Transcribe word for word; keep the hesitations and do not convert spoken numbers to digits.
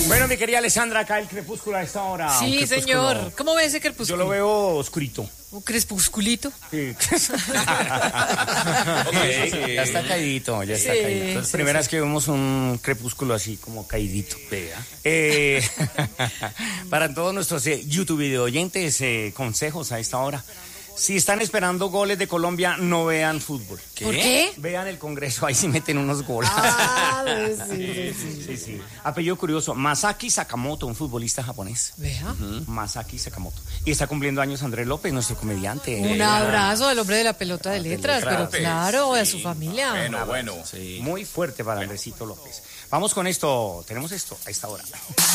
Bueno, mi querida Alessandra, acá el crepúsculo a esta hora. Sí, señor. ¿Cómo ve ese crepúsculo? Yo lo veo oscurito. ¿Un crepusculito? Sí. Okay, ya está caidito, ya está Sí, caidito. Entonces, sí, primera sí. vez que vemos un crepúsculo así como caidito. Eh, para todos nuestros eh, YouTube video oyentes, eh, consejos a esta hora. Si están esperando goles de Colombia, no vean fútbol. ¿Por qué? Vean el Congreso, ahí sí meten unos goles. Ah, sí, sí, sí. Sí, sí. Apellido curioso, Masaki Sakamoto, un futbolista japonés. Vea. Uh-huh. Masaki Sakamoto. Y está cumpliendo años Andrés López, nuestro comediante. Un abrazo al hombre de la pelota de letras, pero claro, sí. a su familia. Bueno, bueno. Muy fuerte para Andresito López. Vamos con esto, tenemos esto a esta hora.